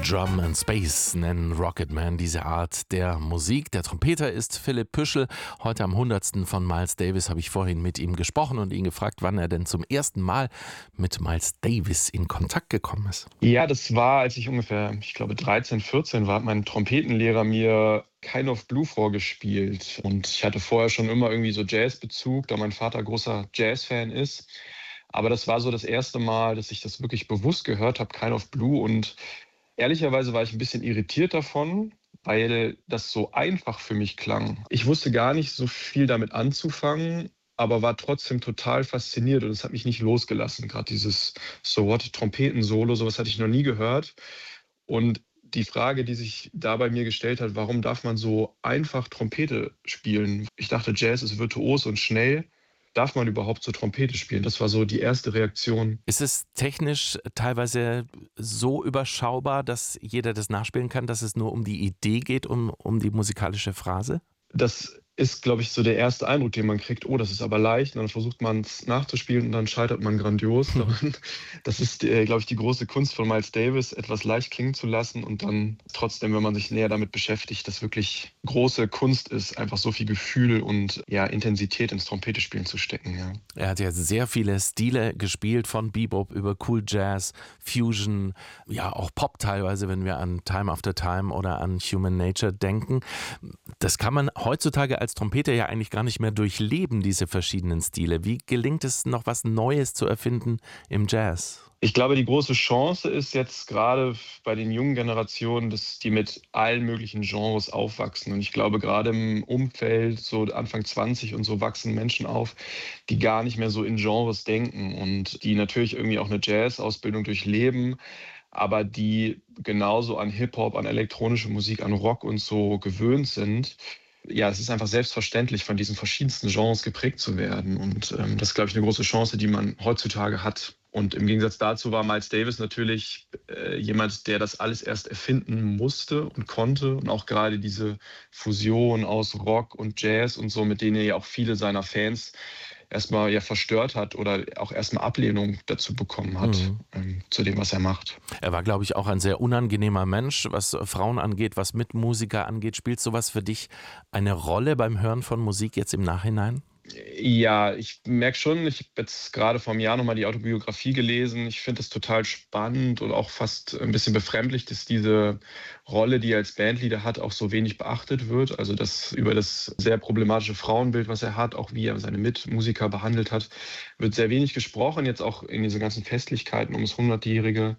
Drum and Space nennen Rocketman diese Art der Musik. Der Trompeter ist Philipp Püschel. Heute am 100. von Miles Davis habe ich vorhin mit ihm gesprochen und ihn gefragt, wann er denn zum ersten Mal mit Miles Davis in Kontakt gekommen ist. Ja, das war, als ich ungefähr, ich glaube 13, 14 war, hat mein Trompetenlehrer mir Kind of Blue vorgespielt. Und ich hatte vorher schon immer irgendwie so Jazzbezug, da mein Vater großer Jazzfan ist. Aber das war so das erste Mal, dass ich das wirklich bewusst gehört habe, Kind of Blue. Und ehrlicherweise war ich ein bisschen irritiert davon, weil das so einfach für mich klang. Ich wusste gar nicht so viel damit anzufangen, aber war trotzdem total fasziniert und es hat mich nicht losgelassen. Gerade dieses So What Trompeten-Solo, sowas hatte ich noch nie gehört. Und die Frage, die sich da bei mir gestellt hat, warum darf man so einfach Trompete spielen? Ich dachte, Jazz ist virtuos und schnell. Darf man überhaupt so Trompete spielen? Das war so die erste Reaktion. Ist es technisch teilweise so überschaubar, dass jeder das nachspielen kann, dass es nur um die Idee geht, um die musikalische Phrase? Das ist, glaube ich, so der erste Eindruck, den man kriegt. Oh, das ist aber leicht. Und dann versucht man es nachzuspielen und dann scheitert man grandios daran. Das ist, glaube ich, die große Kunst von Miles Davis, etwas leicht klingen zu lassen und dann trotzdem, wenn man sich näher damit beschäftigt, das wirklich große Kunst ist, einfach so viel Gefühl und ja, Intensität ins Trompetespielen zu stecken. Ja. Er hat ja sehr viele Stile gespielt, von Bebop über Cool Jazz, Fusion, ja auch Pop teilweise, wenn wir an Time After Time oder an Human Nature denken. Das kann man heutzutage als Trompeter ja eigentlich gar nicht mehr durchleben, diese verschiedenen Stile. Wie gelingt es, noch was Neues zu erfinden im Jazz? Ich glaube, die große Chance ist jetzt gerade bei den jungen Generationen, dass die mit allen möglichen Genres aufwachsen. Und ich glaube, gerade im Umfeld, so Anfang 20 und so, wachsen Menschen auf, die gar nicht mehr so in Genres denken und die natürlich irgendwie auch eine Jazz-Ausbildung durchleben, aber die genauso an Hip-Hop, an elektronische Musik, an Rock und so gewöhnt sind. Ja, es ist einfach selbstverständlich, von diesen verschiedensten Genres geprägt zu werden. Und das ist, glaube ich, eine große Chance, die man heutzutage hat. Und im Gegensatz dazu war Miles Davis natürlich jemand, der das alles erst erfinden musste und konnte. Und auch gerade diese Fusion aus Rock und Jazz und so, mit denen er ja auch viele seiner Fans erstmal ja verstört hat oder auch erstmal Ablehnung dazu bekommen hat, zu dem, was er macht. Er war, glaube ich, auch ein sehr unangenehmer Mensch, was Frauen angeht, was Mitmusiker angeht. Spielt sowas für dich eine Rolle beim Hören von Musik jetzt im Nachhinein? Ja, ich merke schon, ich habe jetzt gerade vor einem Jahr nochmal die Autobiografie gelesen. Ich finde es total spannend und auch fast ein bisschen befremdlich, dass diese Rolle, die er als Bandleader hat, auch so wenig beachtet wird. Also dass über das sehr problematische Frauenbild, was er hat, auch wie er seine Mitmusiker behandelt hat, wird sehr wenig gesprochen, jetzt auch in diesen ganzen Festlichkeiten um das 100-Jährige.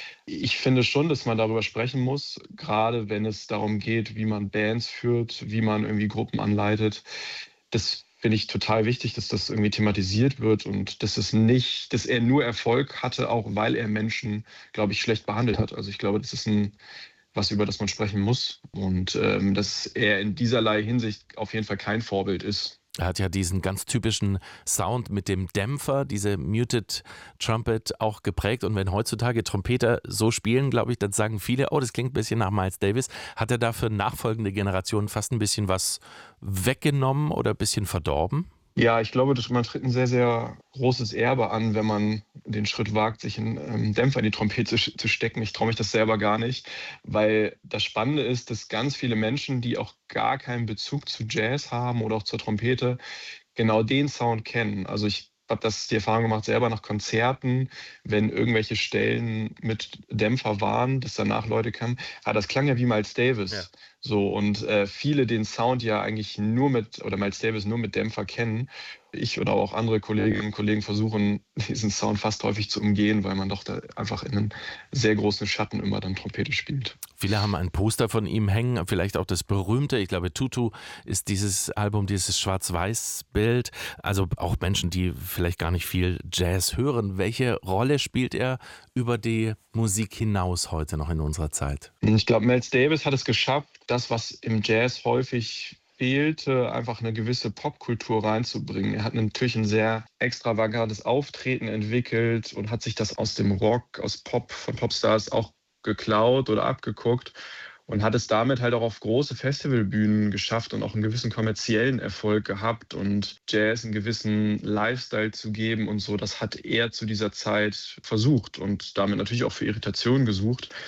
Ich finde schon, dass man darüber sprechen muss, gerade wenn es darum geht, wie man Bands führt, wie man irgendwie Gruppen anleitet. Das finde ich total wichtig, dass das irgendwie thematisiert wird und dass er nur Erfolg hatte, auch weil er Menschen, glaube ich, schlecht behandelt hat. Also ich glaube, das ist was, über das man sprechen muss und dass er in dieserlei Hinsicht auf jeden Fall kein Vorbild ist. Er hat ja diesen ganz typischen Sound mit dem Dämpfer, diese Muted Trumpet auch geprägt. Und wenn heutzutage Trompeter so spielen, glaube ich, dann sagen viele, oh, das klingt ein bisschen nach Miles Davis. Hat er da für nachfolgende Generationen fast ein bisschen was weggenommen oder ein bisschen verdorben? Ja, ich glaube, man tritt ein sehr, sehr großes Erbe an, wenn man den Schritt wagt, sich einen Dämpfer in die Trompete zu stecken. Ich traue mich das selber gar nicht, weil das Spannende ist, dass ganz viele Menschen, die auch gar keinen Bezug zu Jazz haben oder auch zur Trompete, genau den Sound kennen. Also ich habe die Erfahrung gemacht, selber nach Konzerten, wenn irgendwelche Stellen mit Dämpfer waren, dass danach Leute kamen, das klang ja wie Miles Davis. Ja. So, und viele den Sound ja eigentlich oder Miles Davis nur mit Dämpfer kennen. Ich oder auch andere Kolleginnen und Kollegen versuchen, diesen Sound fast häufig zu umgehen, weil man doch da einfach in einem sehr großen Schatten immer dann Trompete spielt. Viele haben ein Poster von ihm hängen, vielleicht auch das berühmte, ich glaube Tutu ist dieses Album, dieses Schwarz-Weiß-Bild. Also auch Menschen, die vielleicht gar nicht viel Jazz hören. Welche Rolle spielt er über die Musik hinaus heute noch in unserer Zeit? Ich glaube, Miles Davis hat es geschafft, das, was im Jazz häufig fehlte, einfach eine gewisse Popkultur reinzubringen. Er hat natürlich ein sehr extravagantes Auftreten entwickelt und hat sich das aus dem Rock, aus Pop, von Popstars auch geklaut oder abgeguckt und hat es damit halt auch auf große Festivalbühnen geschafft und auch einen gewissen kommerziellen Erfolg gehabt und Jazz einen gewissen Lifestyle zu geben und so. Das hat er zu dieser Zeit versucht und damit natürlich auch für Irritationen gesucht.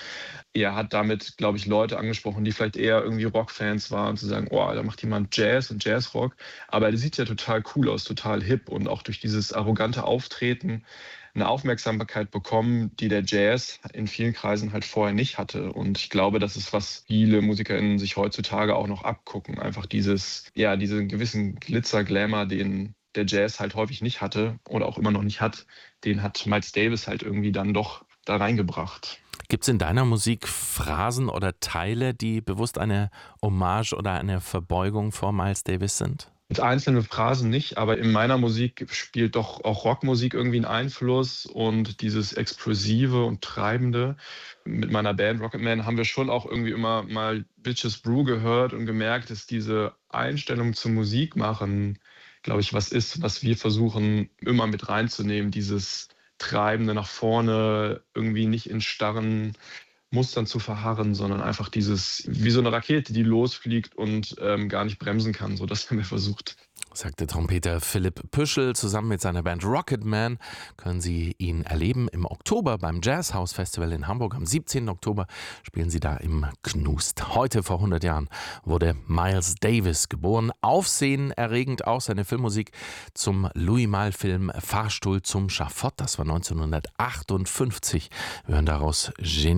er hat damit, glaube ich, Leute angesprochen, die vielleicht eher irgendwie Rockfans waren, zu sagen, oh, da macht jemand Jazz und Jazzrock. Aber der sieht ja total cool aus, total hip und auch durch dieses arrogante Auftreten eine Aufmerksamkeit bekommen, die der Jazz in vielen Kreisen halt vorher nicht hatte. Und ich glaube, das ist, was viele MusikerInnen sich heutzutage auch noch abgucken. Einfach diesen gewissen Glitzer, Glamour, den der Jazz halt häufig nicht hatte oder auch immer noch nicht hat, den hat Miles Davis halt irgendwie dann doch da reingebracht. Gibt es in deiner Musik Phrasen oder Teile, die bewusst eine Hommage oder eine Verbeugung vor Miles Davis sind? Jetzt einzelne Phrasen nicht, aber in meiner Musik spielt doch auch Rockmusik irgendwie einen Einfluss und dieses Explosive und Treibende. Mit meiner Band Rocketman haben wir schon auch irgendwie immer mal Bitches Brew gehört und gemerkt, dass diese Einstellung zum Musikmachen, glaube ich, was ist, was wir versuchen immer mit reinzunehmen, dieses Treibende nach vorne, irgendwie nicht in starren Mustern zu verharren, sondern einfach dieses, wie so eine Rakete, die losfliegt und gar nicht bremsen kann. So, das haben wir versucht. Sagte Trompeter Philipp Püschel. Zusammen mit seiner Band Rocketman können Sie ihn erleben im Oktober beim Jazzhouse Festival in Hamburg. Am 17. Oktober spielen Sie da im Knust. Heute vor 100 Jahren wurde Miles Davis geboren. Aufsehenerregend auch seine Filmmusik zum Louis-Malle-Film Fahrstuhl zum Schafott. Das war 1958. Wir hören daraus Genie.